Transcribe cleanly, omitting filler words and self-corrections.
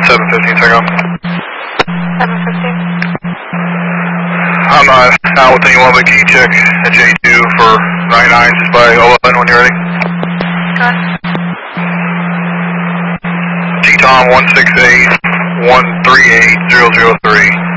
715, second. 715. I'm out with anyone, but can you check at J2 for 99 just by 11 when you're ready? Good. T-Tom 168 138 003.